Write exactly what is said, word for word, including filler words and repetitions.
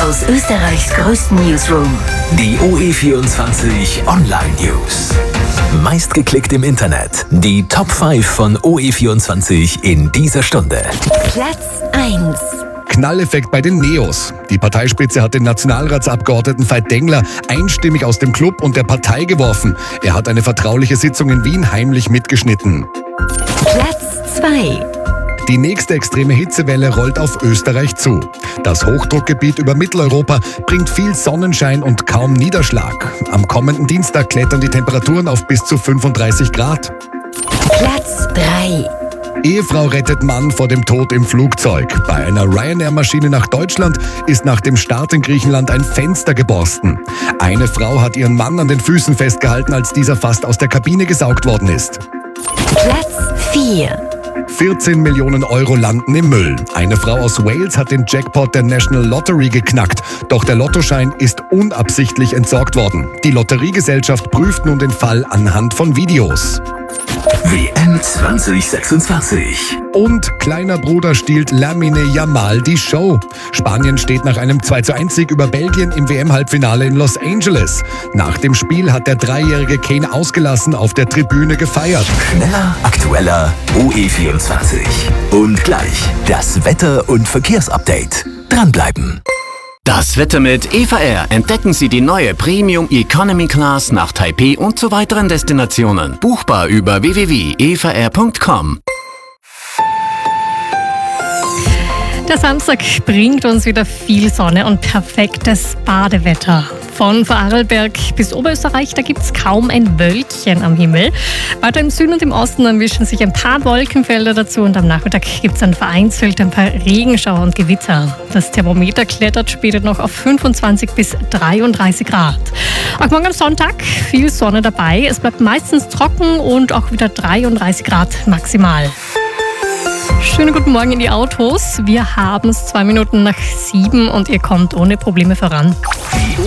aus Österreichs größten Newsroom. Die O E vierundzwanzig Online News. Meistgeklickt im Internet. Die Top fünf von O E vierundzwanzig in dieser Stunde. Platz eins. Knalleffekt bei den Neos. Die Parteispitze hat den Nationalratsabgeordneten Veit Dengler einstimmig aus dem Club und der Partei geworfen. Er hat eine vertrauliche Sitzung in Wien heimlich mitgeschnitten. Platz zwei. Die nächste extreme Hitzewelle rollt auf Österreich zu. Das Hochdruckgebiet über Mitteleuropa bringt viel Sonnenschein und kaum Niederschlag. Am kommenden Dienstag klettern die Temperaturen auf bis zu fünfunddreißig Grad. Platz drei. Ehefrau rettet Mann vor dem Tod im Flugzeug. Bei einer Ryanair-Maschine nach Deutschland ist nach dem Start in Griechenland ein Fenster geborsten. Eine Frau hat ihren Mann an den Füßen festgehalten, als dieser fast aus der Kabine gesaugt worden ist. Platz vier. vierzehn Millionen Euro landen im Müll. Eine Frau aus Wales hat den Jackpot der National Lottery geknackt. Doch der Lottoschein ist unabsichtlich entsorgt worden. Die Lotteriegesellschaft prüft nun den Fall anhand von Videos. W M zwanzig sechsundzwanzig. Und kleiner Bruder stiehlt Lamine Yamal die Show. Spanien steht nach einem zwei zu eins Sieg über Belgien im W M-Halbfinale in Los Angeles. Nach dem Spiel hat der dreijährige Kane ausgelassen auf der Tribüne gefeiert. Schneller, aktueller O E vierundzwanzig. Und gleich das Wetter- und Verkehrsupdate. Dranbleiben. Das Wetter mit E V R. Entdecken Sie die neue Premium Economy Class nach Taipei und zu weiteren Destinationen. Buchbar über w w w punkt e v r punkt com. Der Samstag bringt uns wieder viel Sonne und perfektes Badewetter. Von Vorarlberg bis Oberösterreich, da gibt es kaum ein Wölkchen am Himmel. Weiter im Süden und im Osten dann mischen sich ein paar Wolkenfelder dazu und am Nachmittag gibt es dann vereinzelt ein paar Regenschauer und Gewitter. Das Thermometer klettert später noch auf fünfundzwanzig bis dreiunddreißig Grad. Auch morgen am Sonntag viel Sonne dabei. Es bleibt meistens trocken und auch wieder dreiunddreißig Grad maximal. Schönen guten Morgen in die Autos. Wir haben es zwei Minuten nach sieben und ihr kommt ohne Probleme voran. Die